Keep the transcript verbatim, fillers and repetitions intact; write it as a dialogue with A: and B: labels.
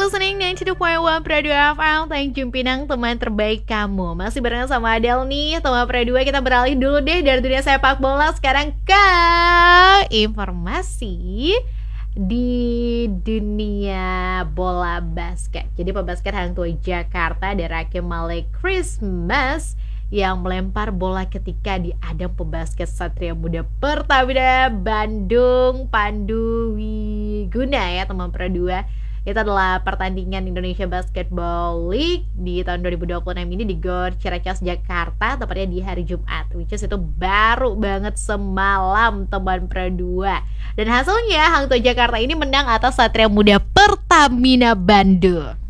A: listening sembilan puluh dua koma satu Pradu F M, Tanjung Pinang, teman terbaik kamu. Masih barengan sama Adele nih, teman Pradu. Kita beralih dulu deh dari dunia sepak bola sekarang ke informasi di dunia bola basket. Jadi pebasket Hang Tua Jakarta ada Rakim Malik Christmas yang melempar bola ketika diadang pebasket Satria Muda Pertamina Bandung Pandu Wiguna ya teman Perdua. Itu adalah pertandingan Indonesia Basketball League di tahun dua ribu dua puluh enam ini di Gor Ciracas Jakarta, tepatnya di hari Jumat, which is itu baru banget semalam teman Perdua. Dan hasilnya Hang Tua Jakarta ini menang atas Satria Muda Pertamina Bandung.